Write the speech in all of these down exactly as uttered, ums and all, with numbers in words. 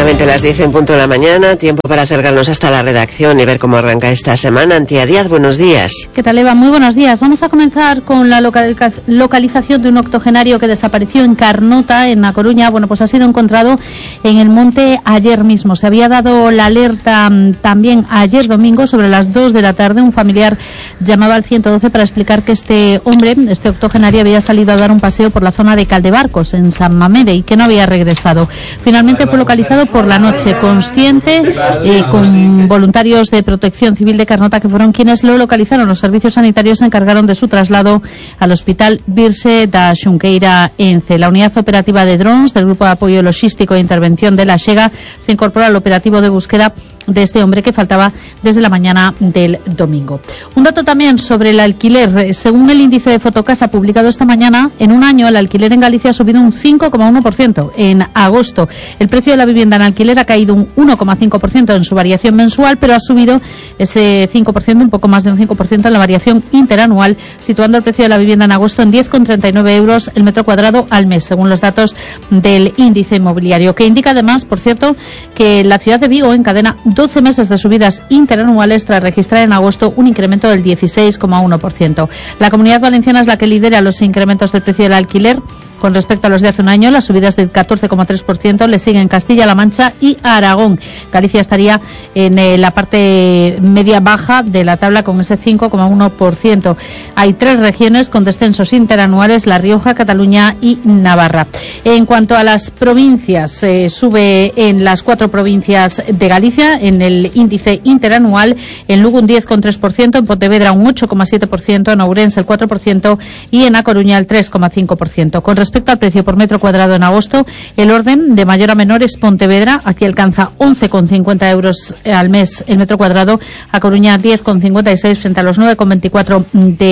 Exactamente las diez en punto de la mañana, tiempo para acercarnos hasta la redacción y ver cómo arranca esta semana. Antía Díaz, buenos días. ¿Qué tal, Eva? Muy buenos días. Vamos a comenzar con la localiza- localización de un octogenario que desapareció en Carnota, en A Coruña. Bueno, pues ha sido encontrado en el monte ayer mismo. Se había dado la alerta m, también ayer domingo sobre las dos de la tarde. Un familiar llamaba al ciento doce para explicar que este hombre, este octogenario, había salido a dar un paseo por la zona de Caldebarcos, en San Mamede, y que no había regresado. Finalmente fue localizado por la noche, consciente, eh, con voluntarios de Protección Civil de Carnota, que fueron quienes lo localizaron. Los servicios sanitarios se encargaron de su traslado al Hospital Virse da Xunqueira Ence. La unidad operativa de drones del Grupo de Apoyo Logístico e Intervención de la Xega se incorpora al operativo de búsqueda de este hombre que faltaba desde la mañana del domingo. Un dato también sobre el alquiler. Según el índice de Fotocasa publicado esta mañana, en un año el alquiler en Galicia ha subido un cinco coma uno por ciento. En agosto el precio de la vivienda en alquiler ha caído un uno coma cinco por ciento en su variación mensual, pero ha subido ese cinco por ciento, un poco más de un cinco por ciento en la variación interanual, situando el precio de la vivienda en agosto en diez coma treinta y nueve euros el metro cuadrado al mes, según los datos del índice inmobiliario, que indica además, por cierto, que la ciudad de Vigo encadena doce meses de subidas interanuales tras registrar en agosto un incremento del dieciséis coma uno por ciento. La Comunidad Valenciana es la que lidera los incrementos del precio del alquiler. Con respecto a los de hace un año, las subidas del catorce coma tres por ciento le siguen Castilla-La Mancha y Aragón. Galicia estaría en eh, la parte media-baja de la tabla con ese cinco coma uno por ciento. Hay tres regiones con descensos interanuales: La Rioja, Cataluña y Navarra. En cuanto a las provincias, eh, sube en las cuatro provincias de Galicia en el índice interanual. En Lugo un diez coma tres por ciento, en Pontevedra un ocho coma siete por ciento, en Ourense el cuatro por ciento y en A Coruña el tres coma cinco por ciento. Con respecto al precio por metro cuadrado en agosto, el orden de mayor a menor es Pontevedra. Aquí alcanza once coma cincuenta euros al mes el metro cuadrado. A Coruña diez coma cincuenta y seis frente a los nueve coma veinticuatro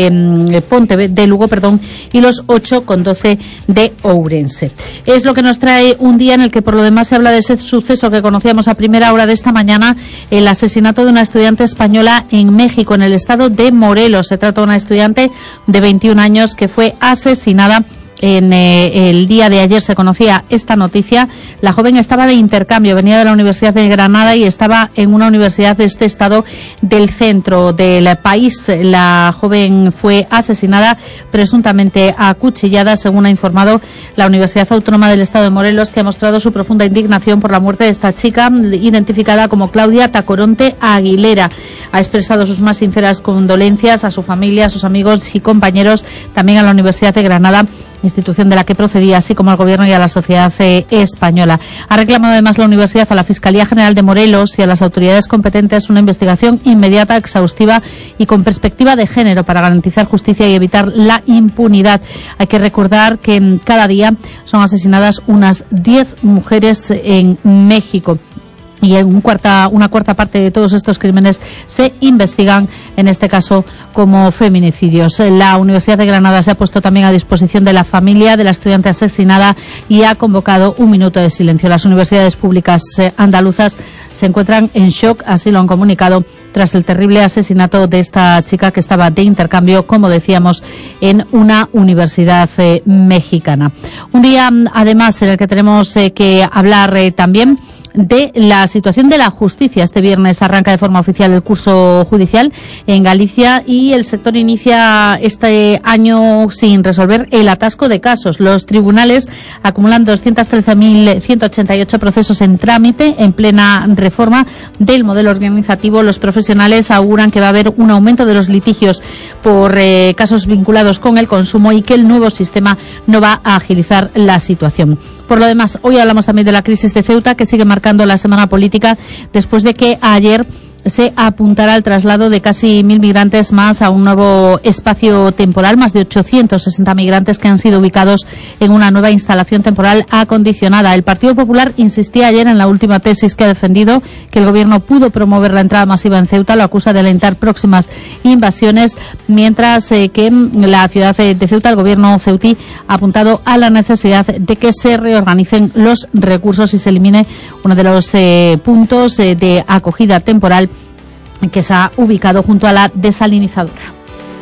de Pontevedra, de Lugo, perdón, y los ocho coma doce de Ourense. Es lo que nos trae un día en el que por lo demás se habla de ese suceso que conocíamos a primera hora de esta mañana, el asesinato de una estudiante española en México, en el estado de Morelos. Se trata de una estudiante de veintiún años que fue asesinada. En eh, el día de ayer se conocía esta noticia. La joven estaba de intercambio, venía de la Universidad de Granada y estaba en una universidad de este estado del centro del país. La joven fue asesinada, presuntamente acuchillada, según ha informado la Universidad Autónoma del Estado de Morelos, que ha mostrado su profunda indignación por la muerte de esta chica, identificada como Claudia Tacoronte Aguilera. Ha expresado sus más sinceras condolencias a su familia, a sus amigos y compañeros, también a la Universidad de Granada, institución de la que procedía, así como al Gobierno y a la sociedad eh, española. Ha reclamado además la Universidad a la Fiscalía General de Morelos y a las autoridades competentes una investigación inmediata, exhaustiva y con perspectiva de género para garantizar justicia y evitar la impunidad. Hay que recordar que cada día son asesinadas unas diez mujeres en México. Y en un cuarta, una cuarta parte de todos estos crímenes se investigan, en este caso, como feminicidios. La Universidad de Granada se ha puesto también a disposición de la familia de la estudiante asesinada y ha convocado un minuto de silencio. Las universidades públicas eh, andaluzas se encuentran en shock, así lo han comunicado, tras el terrible asesinato de esta chica que estaba de intercambio, como decíamos, en una universidad eh, mexicana. Un día, además, en el que tenemos eh, que hablar eh, también de la situación de la justicia. Este viernes arranca de forma oficial el curso judicial en Galicia y el sector inicia este año sin resolver el atasco de casos. Los tribunales acumulan doscientos trece mil ciento ochenta y ocho procesos en trámite en plena reforma del modelo organizativo. Los profesionales auguran que va a haber un aumento de los litigios por eh, casos vinculados con el consumo y que el nuevo sistema no va a agilizar la situación. Por lo demás, hoy hablamos también de la crisis de Ceuta, que sigue marcando la semana política después de que ayer se apuntará al traslado de casi mil migrantes más a un nuevo espacio temporal, más de ochocientos sesenta migrantes que han sido ubicados en una nueva instalación temporal acondicionada. El Partido Popular insistía ayer en la última tesis que ha defendido, que el Gobierno pudo promover la entrada masiva en Ceuta, lo acusa de alentar próximas invasiones, mientras eh, que en la ciudad de Ceuta el Gobierno ceutí ha apuntado a la necesidad de que se reorganicen los recursos y se elimine uno de los eh, puntos eh, de acogida temporal que se ha ubicado junto a la desalinizadora.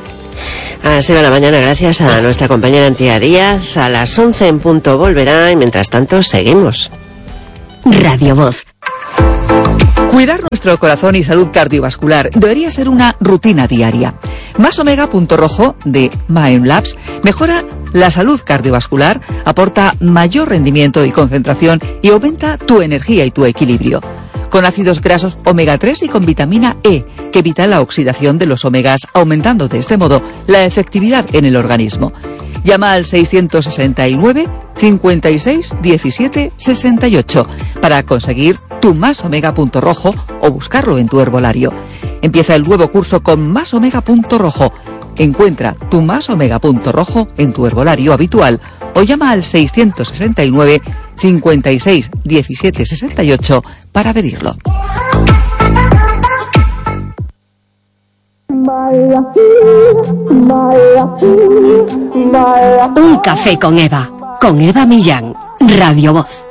Así va la mañana, gracias a nuestra compañera Antía Díaz. A las once en punto volverá y mientras tanto seguimos. Radio Voz. Cuidar nuestro corazón y salud cardiovascular debería ser una rutina diaria. Más Omega Punto Rojo de Maem Labs mejora la salud cardiovascular, aporta mayor rendimiento y concentración y aumenta tu energía y tu equilibrio. Con ácidos grasos omega tres y con vitamina E, que evita la oxidación de los omegas, aumentando de este modo la efectividad en el organismo. Llama al seiscientos sesenta y nueve, cincuenta y seis, diecisiete, sesenta y ocho para conseguir tu Más Omega Punto Rojo o buscarlo en tu herbolario. Empieza el nuevo curso con Más Omega Punto Rojo. Encuentra tu Más Omega Punto Rojo en tu herbolario habitual o llama al seiscientos sesenta y nueve, cincuenta y seis, diecisiete, sesenta y ocho para pedirlo. Un café con Eva, con Eva Millán, Radio Voz.